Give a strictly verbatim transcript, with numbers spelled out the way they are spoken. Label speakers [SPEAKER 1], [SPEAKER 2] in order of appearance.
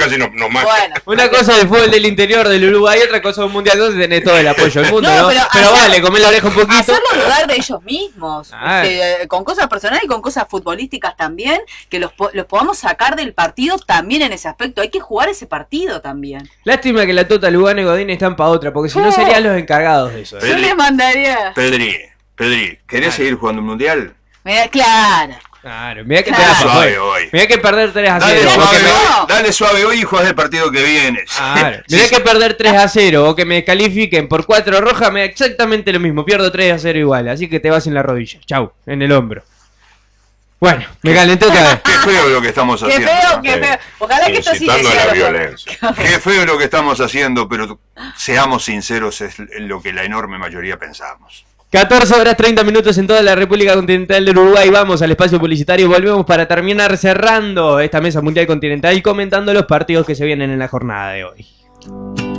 [SPEAKER 1] casi nos, nos mata.
[SPEAKER 2] Bueno,
[SPEAKER 3] Una cosa del fútbol del interior del Uruguay, otra cosa un mundial donde tenés todo el apoyo del mundo,
[SPEAKER 2] No,
[SPEAKER 3] ¿no?
[SPEAKER 2] pero
[SPEAKER 3] Pero,
[SPEAKER 2] hacer-
[SPEAKER 3] vale, comé la oreja un poquito.
[SPEAKER 2] hacerlo dudar de ellos mismos,
[SPEAKER 3] Ah.
[SPEAKER 2] este, con cosas personales y con cosas futbolísticas también, que los, po- los podamos sacar del partido también en ese aspecto. Hay que jugar ese partido también.
[SPEAKER 3] Lástima que la Tota, Lugano y Godín están para otra, porque si no
[SPEAKER 2] Oh.
[SPEAKER 3] serían los encargados de eso. ¿eh?
[SPEAKER 2] Yo les mandaría.
[SPEAKER 4] Pedri, Pedri, ¿querés
[SPEAKER 3] Claro.
[SPEAKER 4] seguir jugando un mundial?
[SPEAKER 2] Mira, claro.
[SPEAKER 3] Claro, mirá que te
[SPEAKER 2] Claro.
[SPEAKER 3] da pa'
[SPEAKER 4] Suave
[SPEAKER 3] joder.
[SPEAKER 4] hoy.
[SPEAKER 3] Mirá que perder tres a
[SPEAKER 4] Dale
[SPEAKER 3] cero. o
[SPEAKER 4] suave,
[SPEAKER 3] que me-
[SPEAKER 2] no.
[SPEAKER 4] hoy, dale suave hoy y jugás el partido que viene.
[SPEAKER 3] Claro.
[SPEAKER 4] Sí,
[SPEAKER 3] Mirá
[SPEAKER 4] sí.
[SPEAKER 3] que perder tres a cero o que me descalifiquen por cuatro rojas me da exactamente lo mismo. Pierdo tres a cero igual, así que te vas en la rodilla. Chau, en el hombro. Bueno, me calenté otra vez.
[SPEAKER 4] Qué feo lo que estamos
[SPEAKER 2] Qué
[SPEAKER 4] haciendo.
[SPEAKER 2] feo, qué feo. Ojalá que esto sí
[SPEAKER 1] Incitando a la
[SPEAKER 2] sea lo-
[SPEAKER 1] violencia.
[SPEAKER 4] Qué feo lo que estamos haciendo, pero seamos sinceros, es lo que la enorme mayoría pensamos.
[SPEAKER 3] catorce horas treinta minutos en toda la República Continental del Uruguay. Vamos al espacio publicitario y volvemos para terminar cerrando esta mesa mundial continental y comentando los partidos que se vienen en la jornada de hoy.